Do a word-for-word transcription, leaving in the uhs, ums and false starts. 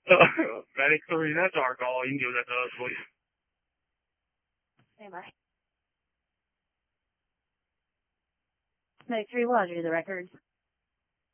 Medic three, that's our call. You can give that to us, please. Stand by. Medic three, Roger, the records.